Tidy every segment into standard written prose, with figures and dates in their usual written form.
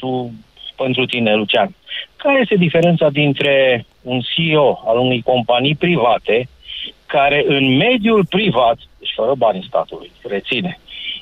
pentru tine, Lucian. Care este diferența dintre un CEO al unei companii private care în mediul privat, deci fără banii statului, reține,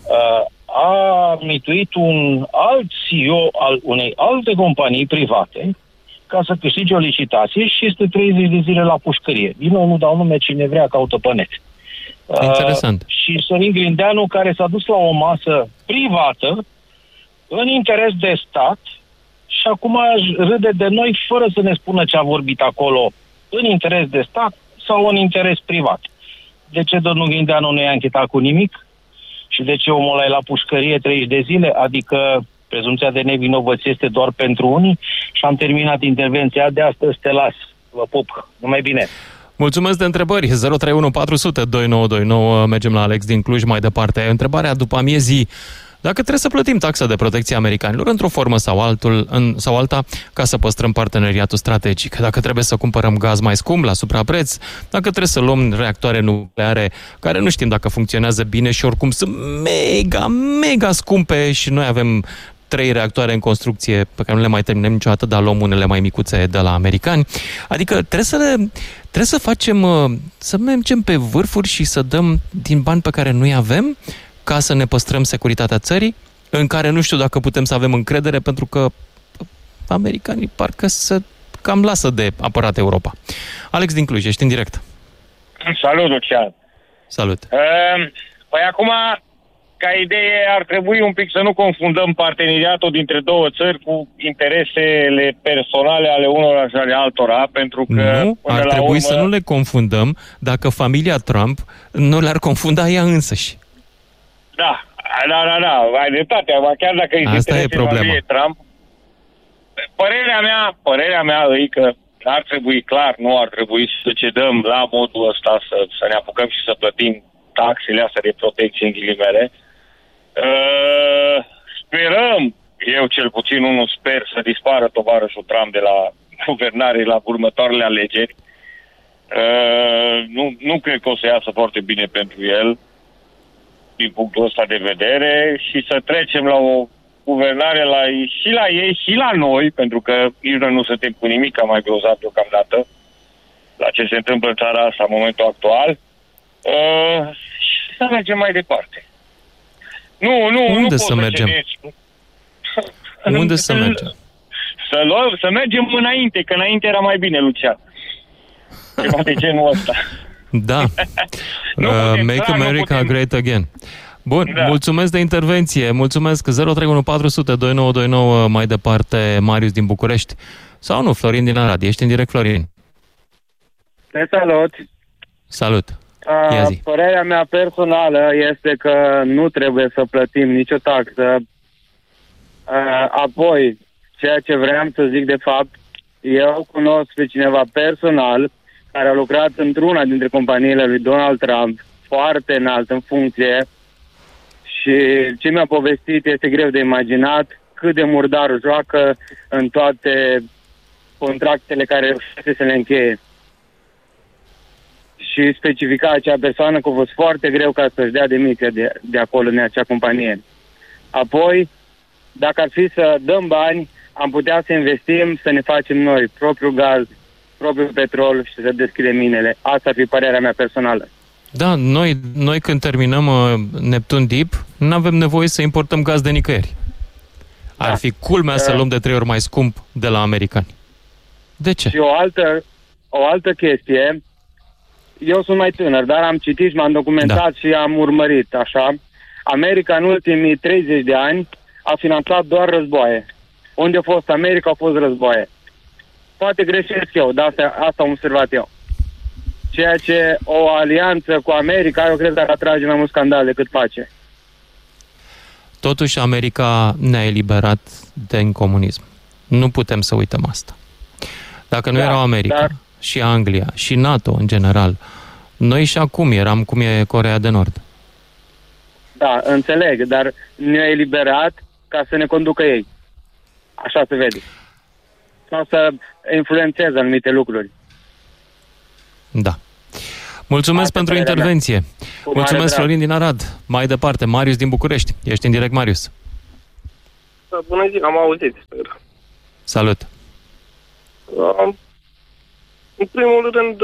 a mituit un alt CEO al unei alte companii private ca să câștige o licitație și este 30 de zile la pușcărie. Din nou, nu dau nume, cine vrea caută pe net. Interesant. Și Sorin Grindeanu, care s-a dus la o masă privată în interes de stat și acum râde de noi fără să ne spună ce a vorbit acolo în interes de stat sau în interes privat. De ce domnul Grindeanu nu i-a închetat cu nimic? Și de ce omul ăla e la pușcărie 30 de zile? Adică prezumția de nevinovăție este doar pentru unii? Și am terminat intervenția de astăzi, te las. Vă pup. Numai bine. Mulțumesc de întrebări. 031 400 2929. Mergem la Alex din Cluj mai departe. Întrebarea după amiezii: dacă trebuie să plătim taxa de protecție americanilor într-o formă sau alta ca să păstrăm parteneriatul strategic, dacă trebuie să cumpărăm gaz mai scump la suprapreț, dacă trebuie să luăm reactoare nucleare care nu știm dacă funcționează bine și oricum sunt mega scumpe și noi avem 3 reactoare în construcție pe care nu le mai terminăm niciodată, dar luăm unele mai micuțe de la americani. Adică trebuie să facem, să mergem pe vârfuri și să dăm din bani pe care nu-i avem ca să ne păstrăm securitatea țării, în care nu știu dacă putem să avem încredere, pentru că americanii parcă să cam lasă de apărat Europa. Alex din Cluj, ești în direct. Salut, Lucian. Salut. Păi acum, ca idee, ar trebui un pic să nu confundăm parteneriatul dintre două țări cu interesele personale ale unora și ale altora, pentru că... Nu, ar trebui să nu le confundăm dacă familia Trump nu le-ar confunda ea însăși. Da, ai dreptate, chiar dacă e interesele familiei Trump. Părerea mea e că ar trebui, clar, nu ar trebui să cedăm la modul ăsta, să ne apucăm și să plătim taxele astea de protecție, în ghilimele. Sperăm, eu cel puțin unul sper, să dispară tovarășul Trump de la guvernare la următoarele alegeri. Nu cred că o să iasă foarte bine pentru el din punctul ăsta de vedere și să trecem la o guvernare și la ei și la noi, pentru că noi nu suntem cu nimic mai grozat deocamdată la ce se întâmplă în țara asta în momentul actual, și să mergem mai departe. Unde să mergem? Unde să mergem? Să mergem înainte, că înainte era mai bine, Lucian. Ceva de genul ăsta. Da. Make America Great Again. Bun, da. Mulțumesc de intervenție. Mulțumesc. 031 400 2929. Mai departe, Marius din București. Sau nu, Florin din Arad. Ești în direct, Florin. Te salut. Salut. Părerea mea personală este că nu trebuie să plătim nicio taxă. Apoi, ceea ce vreau să zic de fapt, eu cunosc pe cineva personal care a lucrat într-una dintre companiile lui Donald Trump, foarte înalt în funcție, și ce mi-a povestit este greu de imaginat cât de murdar joacă în toate contractele care reușește să le încheie. Și specifica acea persoană că a fost foarte greu ca să-și dea demisia de acolo, în acea companie. Apoi, dacă ar fi să dăm bani, am putea să investim, să ne facem noi propriul gaz, propriul petrol și să deschidem minele. Asta ar fi părerea mea personală. Da, noi când terminăm Neptun Deep, nu avem nevoie să importăm gaz de nicăieri. Da. Ar fi culmea să luăm de 3 ori mai scump de la americani. De ce? Și o altă chestie, eu sunt mai tânăr, dar am citit și m-am documentat și am urmărit, așa. America în ultimii 30 de ani a finanțat doar războaie. Unde a fost America, au fost războaie. Poate greșesc eu, dar asta am observat eu. Ceea ce o alianță cu America, eu cred că ar atrage mai mult scandal decât pace. Totuși, America ne-a eliberat din comunism. Nu putem să uităm asta. Dacă nu erau America și Anglia și NATO în general, noi și acum eram cum e Coreea de Nord. Da, înțeleg, dar ne-a eliberat ca să ne conducă ei. Așa se vede. Sau să influențeze anumite lucruri. Da. Mulțumesc pentru intervenție. Mulțumesc, Florin din Arad. Mai departe, Marius din București. Ești în direct, Marius. Bună ziua, am auzit, sper. Salut! În primul rând,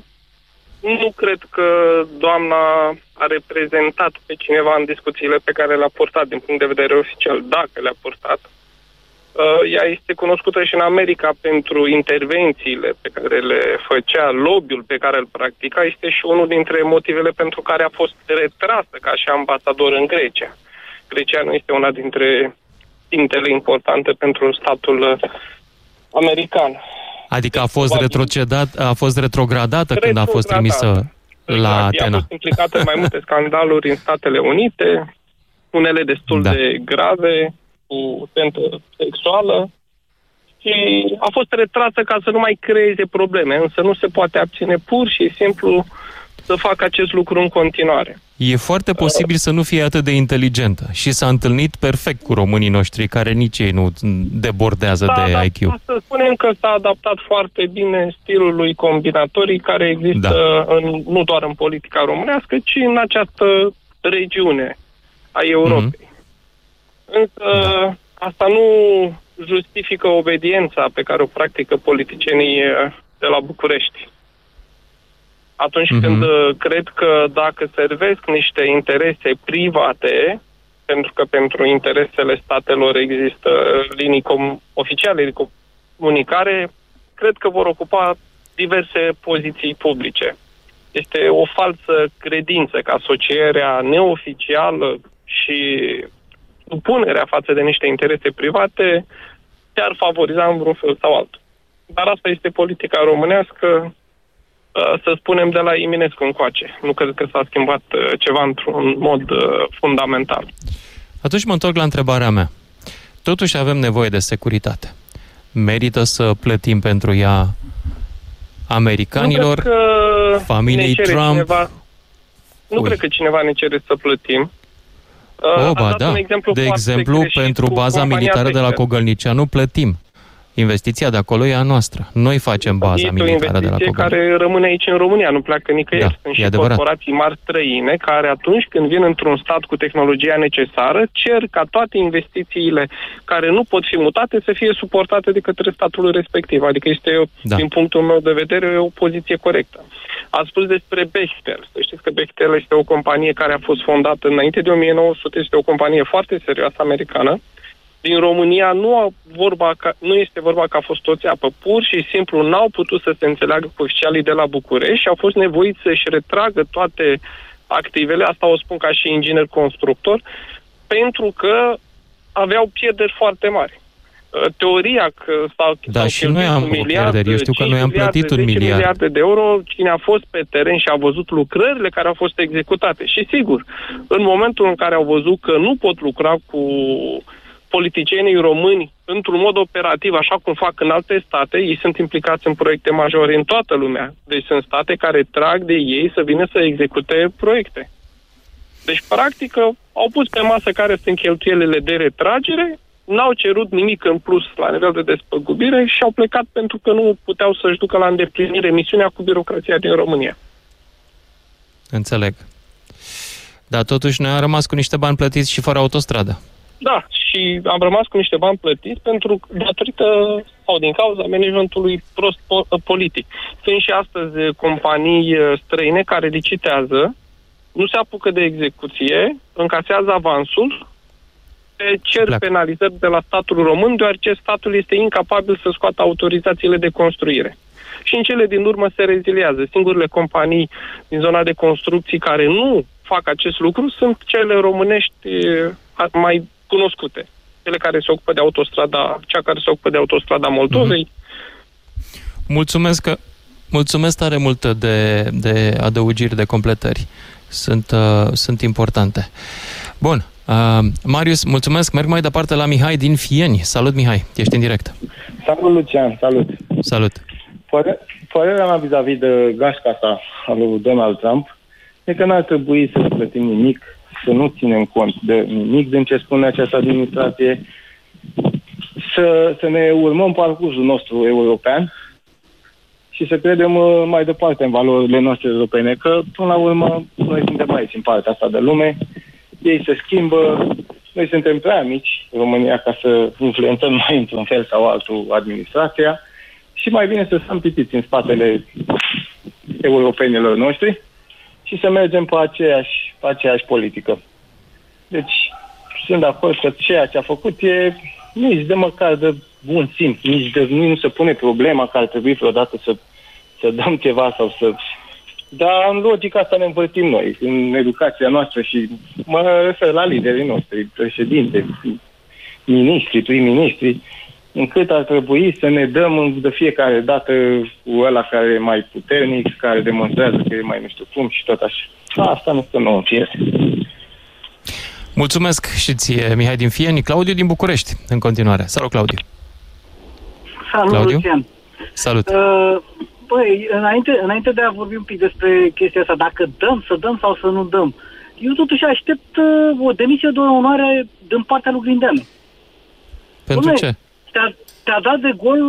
nu cred că doamna a reprezentat pe cineva în discuțiile pe care le-a purtat din punct de vedere oficial, dacă le-a purtat. Ea este cunoscută și în America pentru intervențiile pe care le făcea, lobby-ul pe care îl practica, este și unul dintre motivele pentru care a fost retrasă ca și ambasador în Grecia. Grecia nu este una dintre țintele importante pentru statul american. Adică a fost retrogradată când a fost trimisă la Atena. A fost implicată în mai multe scandaluri în Statele Unite, unele destul de grave, cu tentă sexuală, și a fost retrasă ca să nu mai creeze probleme, însă nu se poate abține pur și simplu să facă acest lucru în continuare. E foarte posibil să nu fie atât de inteligentă și s-a întâlnit perfect cu românii noștri, care nici ei nu debordează de IQ. Să spunem că s-a adaptat foarte bine stilului combinatorii care există nu doar în politica românească, ci în această regiune a Europei. Însă asta nu justifică obediența pe care o practică politicienii de la București. Atunci când cred că dacă servesc niște interese private, pentru că pentru interesele statelor există linii oficiale de comunicare, cred că vor ocupa diverse poziții publice. Este o falsă credință că asocierea neoficială și supunerea față de niște interese private te-ar favoriza în vreun fel sau altul. Dar asta este politica românească, să spunem, de la Eminescu încoace. Nu cred că s-a schimbat ceva într-un mod fundamental. Atunci mă întorc la întrebarea mea. Totuși avem nevoie de securitate. Merită să plătim pentru ea americanilor, familiei Trump? Nu cred că cineva ne cere să plătim. De exemplu, pentru baza militară de la Cogălniceanu plătim. Investiția de acolo e a noastră. Noi facem baza militară de la Cogălniceanu. Care rămâne aici în România, nu pleacă nicăieri. Sunt și corporații mari străine care atunci când vin într-un stat cu tehnologia necesară, cer ca toate investițiile care nu pot fi mutate să fie suportate de către statul respectiv. Adică este, din punctul meu de vedere, o poziție corectă. Ați spus despre Bechtel. Să știți că Bechtel este o companie care a fost fondată înainte de 1900, este o companie foarte serioasă americană. Din România nu este vorba că a fost o țeapă. Pur și simplu n-au putut să se înțeleagă cu oficialii de la București și au fost nevoiți să-și retragă toate activele, asta o spun ca și inginer constructor, pentru că aveau pierderi foarte mari. Teoria că și noi am pierderi. Eu știu că noi am plătit 1 miliard. miliarde de euro, cine a fost pe teren și a văzut lucrările care au fost executate. Și sigur, în momentul în care au văzut că nu pot lucra cu politicienii români într-un mod operativ, așa cum fac în alte state, ei sunt implicați în proiecte majore în toată lumea. Deci sunt state care trag de ei să vină să execute proiecte. Deci, practic, au pus pe masă care sunt cheltuielile de retragere, n-au cerut nimic în plus la nivel de despăgubire și au plecat pentru că nu puteau să-și ducă la îndeplinire misiunea cu birocrația din România. Înțeleg. Dar totuși noi am rămas cu niște bani plătiți și fără autostradă. Da, și am rămas cu niște bani plătiți datorită sau din cauza managementului prost politic. Sunt și astăzi companii străine care licitează, nu se apucă de execuție, încasează avansul, cer penalizări de la statul român, deoarece statul este incapabil să scoată autorizațiile de construire. Și în cele din urmă se reziliază. Singurele companii din zona de construcții care nu fac acest lucru sunt cele românești mai cunoscute. Cele care se ocupă de cea care se ocupă de autostrada Moldovei. Mulțumesc tare mult de adăugiri, de completări. Sunt importante. Bun. Marius, mulțumesc. Merg mai departe la Mihai din Fieni. Salut, Mihai. Ești în direct. Salut, Lucian. Salut. Salut. Părerea mea vis-a-vis de gașca asta a lui Donald Trump e că n-ar trebui să plătim nimic, să nu ținem cont de nimic din ce spune această administrație, să ne urmăm parcursul nostru european și să credem mai departe în valorile noastre europene, că până la urmă noi suntem aici în partea asta de lume, ei se schimbă, Noi suntem prea mici, România, ca să influențăm noi într-un fel sau altul administrația și mai bine să stăm pitiți în spatele europenilor noștri și să mergem pe aceeași politică. Deci, sunt de acord că ceea ce a făcut e nici de măcar de bun simț, nici nu se pune problema că ar trebui vreodată să dăm ceva sau să... Dar în logica asta ne învârtim noi, în educația noastră și mă refer la liderii noștri, președinte, miniștri, prim-ministri, încât ar trebui să ne dăm de fiecare dată cu ăla care e mai puternic, care demonstrează că e mai nu știu cum și tot așa. Asta nu stă nouă în fier. Mulțumesc și ție, Mihai din Fieni. Claudiu din București, în continuare. Salut, Claudiu. Salut, Claudiu. Lucian. Salut. Băi, înainte de a vorbi un pic despre chestia asta, dacă să dăm sau să nu dăm, eu totuși aștept o demisie de onoare din partea lui Grindeanu. Pentru ce? Te-a dat de gol,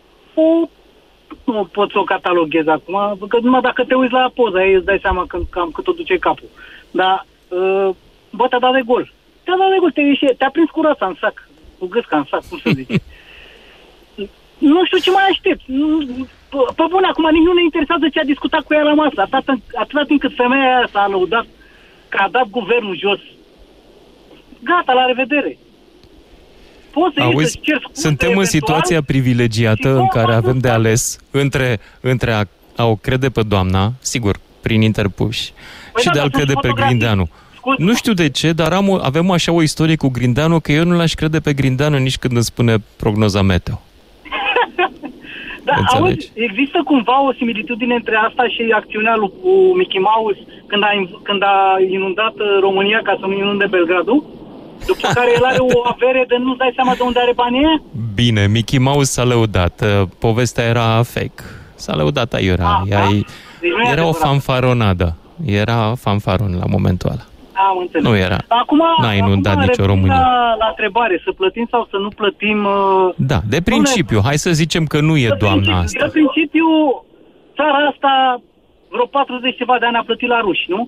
nu pot să o cataloghez acum, că numai dacă te uiți la poza ei îți dai seama cam cât o duce capul. Dar, te-a dat de gol. Te-a dat de gol, te-a prins cu rața în sac, cu gâsca în sac, cum să zice. Nu știu ce mai aștept. Pe bune, acum nici nu ne interesează ce a discutat cu ea la masă. Atâta timp cât femeia aia s-a lăudat că a dat guvernul jos. Gata, la revedere. Auzi, suntem în situația privilegiată în care avem de ales între a o crede pe doamna, sigur, prin interpuși, și de a-l crede pe Grindeanu. Nu știu de ce, dar avem așa o istorie cu Grindeanu că eu nu l-aș crede pe Grindeanu nici când îmi spune prognoza meteo. Da, auzi, există cumva o similitudine între asta și acțiunea lui Mickey Mouse când a inundat România ca să nu inunde Belgradul? După care el are o avere de nu-ți dai seama de unde are banii aia? Bine, Mickey Mouse s-a lăudat. Povestea era fake. S-a lăudat aiurea. Era o fanfaronadă. Era fanfaron la momentul ăla. Am înțeles. Nu era. N-a inundat nicio România. La întrebare, să plătim sau să nu plătim... Da, de principiu. Hai să zicem că nu e doamna asta. De principiu, țara asta vreo 40 ceva de ani a plătit la ruși, nu?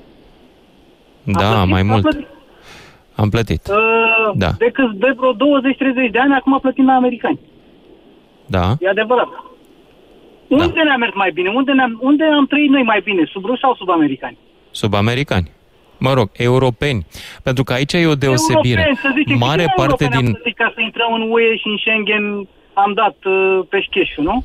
Da, mai mult. Am plătit. Da. De vreo 20-30 de ani, acum plătim la americani. Da. E adevărat. Unde ne-a mers mai bine? Unde am trăit noi mai bine? Sub ruși sau sub americani? Sub americani. Mă rog, europeni. Pentru că aici e o deosebire. Europeni, să zice, mare parte din... am plătit ca să intrăm în UE și în Schengen, am dat peșcheșul, nu?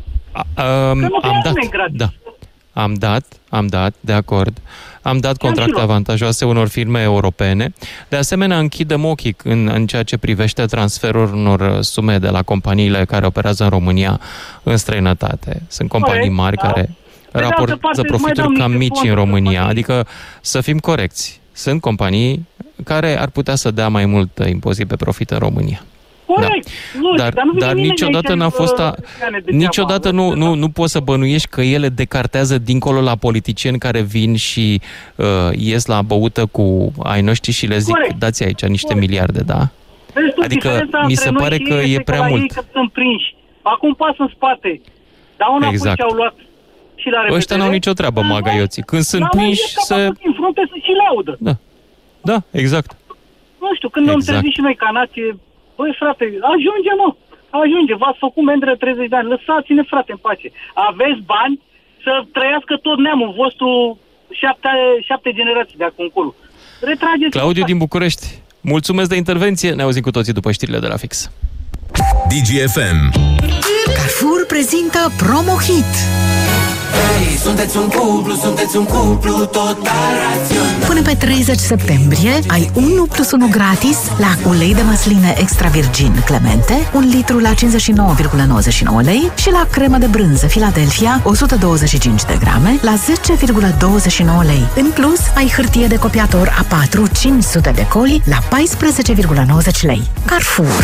Am dat, de acord. Am dat contracte avantajoase unor firme europene. De asemenea, închidem ochii în ceea ce privește transferul unor sume de la companiile care operează în România în străinătate. Sunt companii mari care raportează profituri cam mici în România. Adică, să fim corecți, sunt companii care ar putea să dea mai mult impozit pe profit în România. Corect, da. Dar niciodată n-a fost niciodată nu poți să bănuiești că ele decartează dincolo la politicieni care vin și ies la băută cu ai noștri și le zic, dați aici niște miliarde, da? Adică mi se pare că e prea mult. Sunt prinși. Acum pas în spate. Dar exact. Au luat și la revedere. Ăștia n-au nicio treabă, magaioții. Când sunt prinși se... în frunte să-și laudă. Da, exact. Nu știu, când ne-am trezit și noi ca nație, băi, frate, ajunge, v-ați făcut mendră 30 de ani, lăsați-ne, frate, în pace. Aveți bani să trăiască tot neamul vostru 7 generații de acum încolo. Retrageți. Claudiu din București, mulțumesc de intervenție, ne auzim cu toții după știrile de la Fix. DGFM. Carrefour prezintă Promo Hit. Hey, sunteți un cuplu total rațional. Până pe 30 septembrie ai 1+1 gratis la ulei de măsline extra virgin Clemente, 1 litru la 59,99 lei și la cremă de brânză Philadelphia 125 de grame la 10,29 lei. În plus, ai hârtie de copiator A4 500 de coli la 14,90 lei. Carrefour.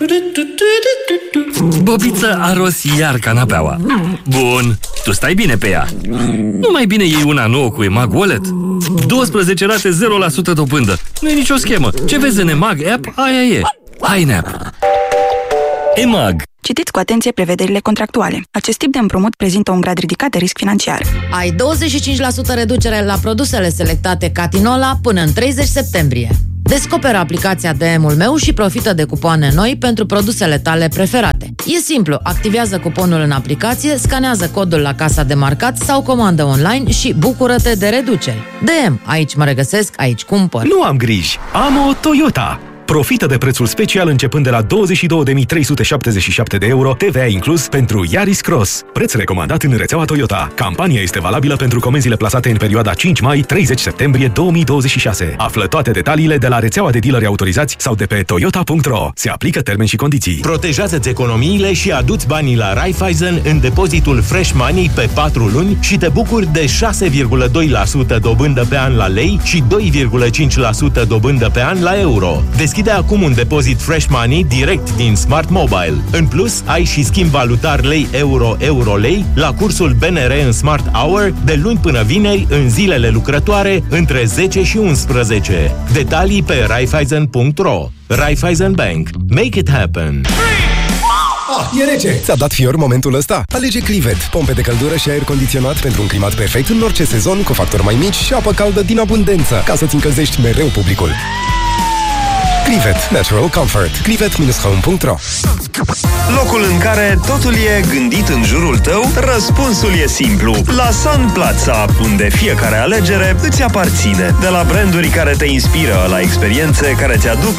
Bobiță a rost iar canapeaua. Bun, tu stai bine pe ea. Nu mai bine iei una nouă cu EMAG Wallet? 12 rate 0% dobândă. Nu e nicio schemă. Ce vezi în EMAG App, aia e. HiNap. EMAG. Citiți cu atenție prevederile contractuale. Acest tip de împrumut prezintă un grad ridicat de risc financiar. Ai 25% reducere la produsele selectate Catinola până în 30 septembrie. Descoperă aplicația DM-ul meu și profită de cupoane noi pentru produsele tale preferate. E simplu, activează cuponul în aplicație, scanează codul la casa de marcat sau comandă online și bucură-te de reduceri. DM, aici mă regăsesc, aici cumpăr. Nu am griji, am o Toyota! Profită de prețul special începând de la 22.377 de euro, TVA inclus, pentru Yaris Cross. Preț recomandat în rețeaua Toyota. Campania este valabilă pentru comenzile plasate în perioada 5 mai-30 septembrie 2026. Află toate detaliile de la rețeaua de dealeri autorizați sau de pe toyota.ro. Se aplică termeni și condiții. Protejează-ți economiile și adu-ți banii la Raiffeisen în depozitul Fresh Money pe 4 luni și te bucuri de 6,2% dobândă pe an la lei și 2,5% dobândă pe an la euro. Deschide acum un depozit Fresh Money direct din Smart Mobile. În plus, ai și schimb valutar lei-euro-euro-lei la cursul BNR în Smart Hour de luni până vineri în zilele lucrătoare între 10 și 11. Detalii pe Raiffeisen.ro. Raiffeisen Bank. Make it happen! E rece! Ți-a dat fior momentul ăsta? Alege Clivet, pompe de căldură și aer condiționat pentru un climat perfect în orice sezon, cu factori mai mici și apă caldă din abundență, ca să-ți încălzești mereu publicul. Clivet. Natural Comfort. Clivet-home.ro. Locul în care totul e gândit în jurul tău, răspunsul e simplu. La Sun Plaza, unde fiecare alegere îți aparține. De la branduri care te inspiră, la experiențe care ți aduc